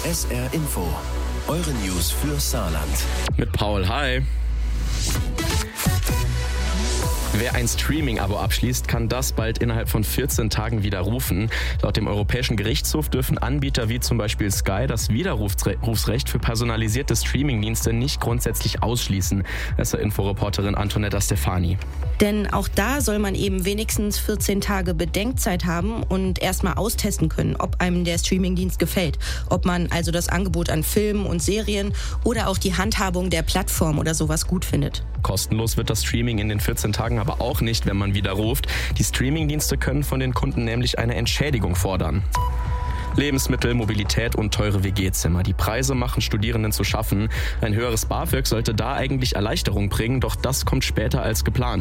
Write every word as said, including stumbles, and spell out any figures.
S R Info. Eure News für Saarland. Mit Paul, hi. Wer ein Streaming-Abo abschließt, kann das bald innerhalb von vierzehn Tagen widerrufen. Laut dem Europäischen Gerichtshof dürfen Anbieter wie zum Beispiel Sky das Widerrufsrecht für personalisierte Streamingdienste nicht grundsätzlich ausschließen. S R-Inforeporterin Antonetta Stefani. Denn auch da soll man eben wenigstens vierzehn Tage Bedenkzeit haben und erstmal austesten können, ob einem der Streamingdienst gefällt. Ob man also das Angebot an Filmen und Serien oder auch die Handhabung der Plattform oder sowas gut findet. Kostenlos wird das Streaming in den vierzehn Tagen aber auch nicht, wenn man widerruft. Die Streamingdienste können von den Kunden nämlich eine Entschädigung fordern. Lebensmittel, Mobilität und teure W G-Zimmer. Die Preise machen Studierenden zu schaffen. Ein höheres BAföG sollte da eigentlich Erleichterung bringen, doch das kommt später als geplant.